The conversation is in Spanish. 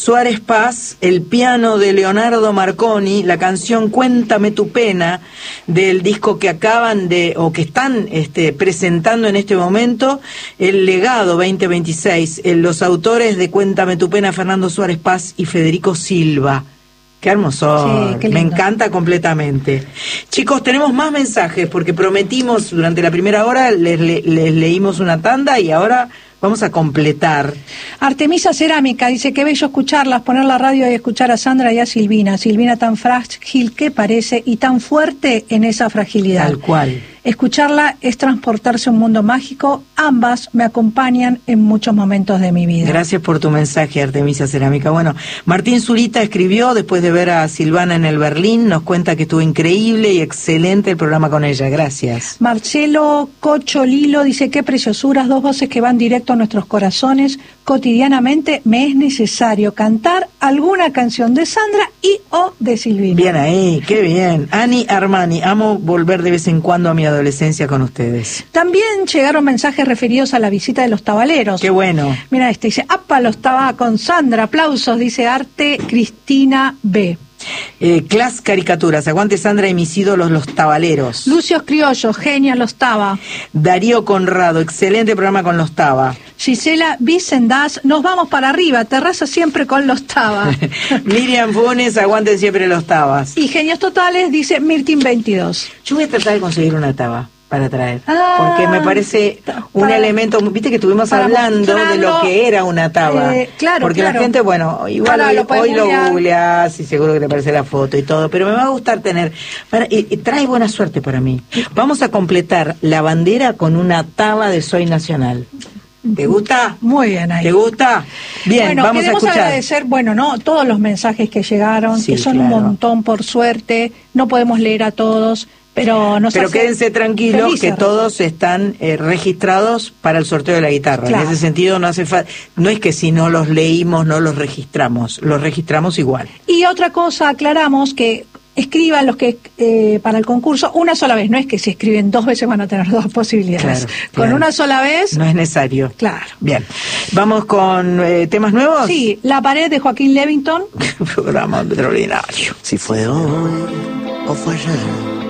Suárez Paz, el piano de Leonardo Marconi, la canción Cuéntame tu pena, del disco que acaban de, o que están presentando en este momento, El Legado 2026, los autores de Cuéntame tu pena, Fernando Suárez Paz y Federico Silva. Qué hermoso, sí, me encanta completamente. Chicos, tenemos más mensajes, porque prometimos durante la primera hora, les leímos una tanda y ahora vamos a completar. Artemisa Cerámica dice, qué bello escucharlas, poner la radio y escuchar a Sandra y a Silvina. Silvina tan frágil que parece y tan fuerte en esa fragilidad. Tal cual. Escucharla es transportarse a un mundo mágico. Ambas me acompañan en muchos momentos de mi vida. Gracias por tu mensaje, Artemisa Cerámica. Bueno, Martín Zurita escribió, después de ver a Silvana en el Berlín, nos cuenta que estuvo increíble y excelente el programa con ella. Gracias. Marcelo Cocholilo dice, qué preciosuras, dos voces que van directo a nuestros corazones. Cotidianamente me es necesario cantar alguna canción de Sandra y o de Silvina. Bien ahí, qué bien. Ani Armani, amo volver de vez en cuando a mi adolescencia con ustedes. También llegaron mensajes referidos a la visita de los tabaleros. Qué bueno. Mira, dice, ¡apa, los taba con Sandra! Aplausos, dice Arte Cristina B. Clas Caricaturas, aguante Sandra y mis ídolos los tabaleros. Lucios Criollos, genia los taba. Darío Conrado, excelente programa con los taba. Gisela Vicendaz, nos vamos para arriba, terraza siempre con los taba. Miriam Funes, aguante siempre los tabas. Y genios totales, dice Mirtin 22. Yo voy a tratar de conseguir una taba para traer, porque me parece un elemento, viste que estuvimos hablando de lo que era una taba, claro, porque la gente, bueno, igual hoy lo googleás y seguro que te aparece la foto y todo, pero me va a gustar tener, trae buena suerte para mí. Vamos a completar la bandera con una taba de Soy Nacional. ¿Te gusta? Muy bien ahí. ¿Te gusta? Bien, bueno, vamos a escuchar. Agradecer, todos los mensajes que llegaron, sí, que son un montón, por suerte, no podemos leer a todos. Pero quédense tranquilos que todos están registrados para el sorteo de la guitarra. Claro. En ese sentido no hace falta, no es que si no los leímos no los registramos igual. Y otra cosa, aclaramos que escriban los que para el concurso una sola vez, no es que si escriben dos veces van a tener dos posibilidades. Claro, con una sola vez no es necesario. Claro. Bien, vamos con temas nuevos. Sí, La pared de Joaquín Levington. Programa extraordinario. Si fue hoy o fue ayer,